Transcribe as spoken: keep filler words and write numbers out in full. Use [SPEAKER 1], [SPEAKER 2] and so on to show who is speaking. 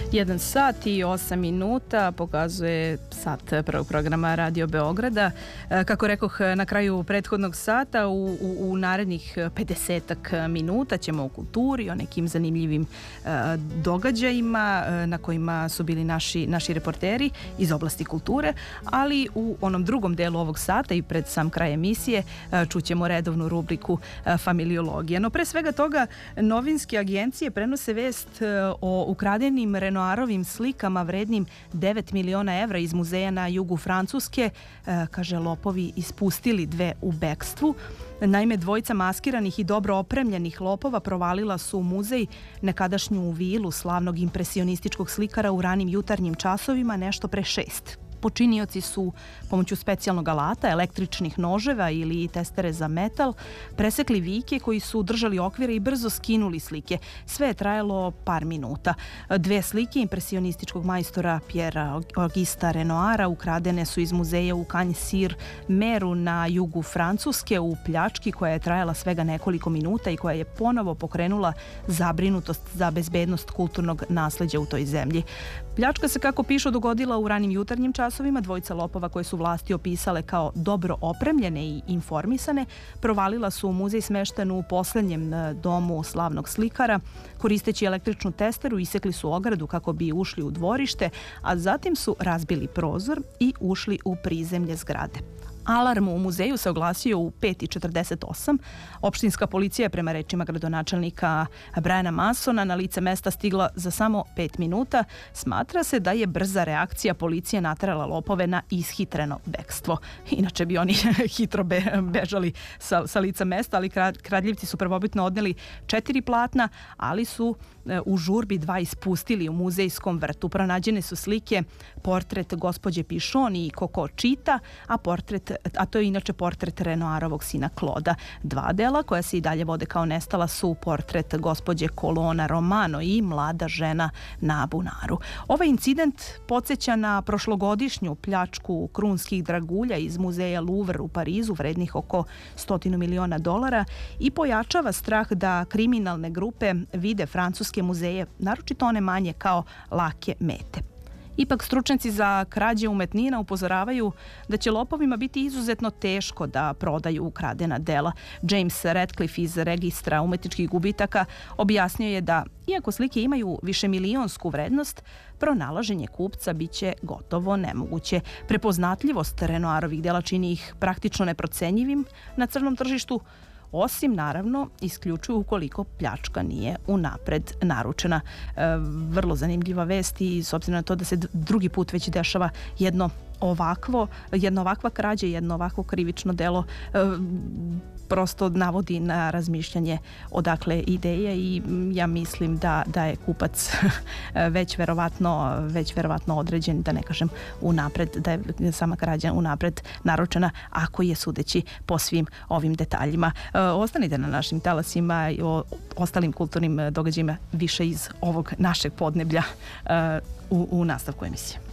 [SPEAKER 1] Jedan sat i osam minuta pokazuje sat prvog programa Radio Beograda. Kako rekoh na kraju prethodnog sata, u, u, u narednih pedesetak minuta ćemo o kulturi, o nekim zanimljivim uh, događajima uh, na kojima su bili naši, naši reporteri iz oblasti kulture, ali u onom drugom delu ovog sata i pred sam kraj emisije uh, čućemo redovnu rubriku uh, familiologija. No pre svega toga, novinske agencije prenose vest uh, o ukradenim Renoirovim slikama vrednim devet miliona evra iz muzeja na jugu Francuske. E, kaže, lopovi ispustili dve u bekstvu. Naime, dvojica maskiranih i dobro opremljenih lopova provalila su u muzej, nekadašnju vilu slavnog impresionističkog slikara, u ranim jutarnjim časovima nešto pre šest. Počinioci su pomoću specijalnog alata, električnih noževa ili testere za metal presekli vijke koji su držali okvire i brzo skinuli slike. Sve je trajalo par minuta. Dve slike impresionističkog majstora Pierre Augusta Renoira ukradene su iz muzeja u Cagnes-sur-Meru na jugu Francuske u pljački koja je trajala svega nekoliko minuta i koja je ponovo pokrenula zabrinutost za bezbednost kulturnog nasleđa u toj zemlji. Pljačka se, kako pišu, dogodila u ranim jutarnjim časovima. Dvojica lopova koje su vlasti opisale kao dobro opremljene i informisane provalila su u muzej smešten u poslednjem domu slavnog slikara. Koristeći električnu testeru isekli su ogradu kako bi ušli u dvorište, a zatim su razbili prozor i ušli u prizemlje zgrade. Alarm u muzeju se oglasio u pet i četrdeset osam. Opštinska policija je, prema rečima gradonačelnika Briana Masona, na lice mesta stigla za samo pet minuta. Smatra se da je brza reakcija policije naterala lopove na ishitreno bekstvo. Inače bi oni hitro be, bežali sa, sa lica mesta, ali kradljivci su prvobitno odneli četiri platna, ali su u žurbi dva ispustili u muzejskom vrtu. Pronađene su slike, portret gospođe Pichon i Coco Čita, a portret a to je inače portret Renoirovog sina Kloda. Dva dela koja se i dalje vode kao nestala su portret gospođe Colonna Romano i mlada žena na bunaru. Ovaj incident podsjeća na prošlogodišnju pljačku krunskih dragulja iz muzeja Louvre u Parizu vrednih oko stotinu miliona dolara i pojačava strah da kriminalne grupe vide francuske muzeje, naročito one manje, kao lake mete. Ipak stručnjaci za krađe umetnina upozoravaju da će lopovima biti izuzetno teško da prodaju ukradena dela. James Radcliffe iz Registra umetničkih gubitaka objasnio je da, iako slike imaju višemilionsku vrednost, pronalaženje kupca biće gotovo nemoguće. Prepoznatljivost Renoirovih dela čini ih praktično neprocenjivim na crnom tržištu, osim, naravno, isključuju ukoliko pljačka nije unapred naručena. E, vrlo zanimljiva vest i s obzirom na to da se drugi put već dešava jedno ovakvo, jedna ovakva krađa, jedno ovakvo krivično delo, e, prosto navodi na razmišljanje odakle ideje i ja mislim da, da je kupac već verovatno, već verovatno određen, da ne kažem unapred, da je sama krađa unapred naručena, ako je sudeći po svim ovim detaljima. E, ostanite na našim talasima i o ostalim kulturnim događajima više iz ovog našeg podneblja e, u, u nastavku emisije.